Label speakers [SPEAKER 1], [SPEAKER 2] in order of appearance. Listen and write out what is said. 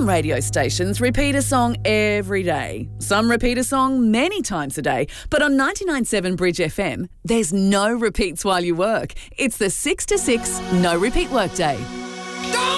[SPEAKER 1] radio stations repeat a song every day. Some repeat a song many times a day. But on 99.7 Bridge FM, there's no repeats while you work. It's the 6 to 6 no repeat workday.